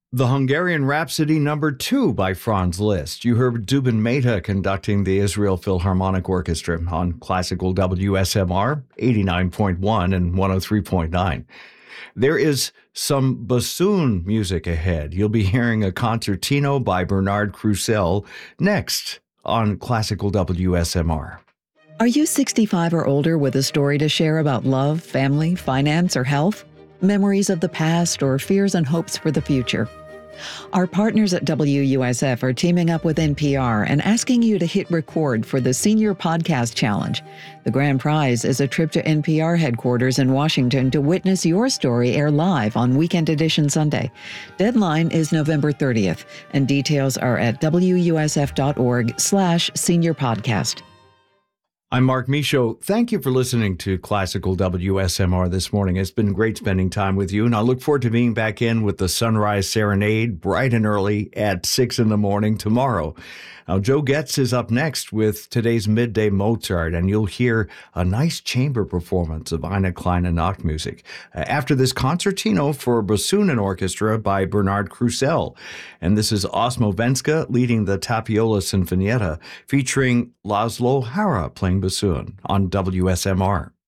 The Hungarian Rhapsody #2 by Franz Liszt. You heard Zubin Mehta conducting the Israel Philharmonic Orchestra on classical WSMR 89.1 and 103.9. There is some bassoon music ahead. You'll be hearing a concertino by Bernard Crusel next on classical WSMR. Are you 65 or older with a story to share about love, family, finance, or health? Memories of the past or fears and hopes for the future? Our partners at WUSF are teaming up with NPR and asking you to hit record for the Senior Podcast Challenge. The grand prize is a trip to NPR headquarters in Washington to witness your story air live on Weekend Edition Sunday. Deadline is November 30th, and details are at wusf.org/seniorpodcast. I'm Mark Michaud. Thank you for listening to Classical WSMR this morning. It's been great spending time with you, and I look forward to being back in with the Sunrise Serenade bright and early at 6 in the morning tomorrow. Now, Joe Getz is up next with today's Midday Mozart, and you'll hear a nice chamber performance of Eine kleine Nachtmusik. After this, concertino for bassoon and orchestra by Bernard Crusel. And this is Osmo Venska leading the Tapiola Sinfonietta, featuring Laszlo Hara playing bassoon on WSMR.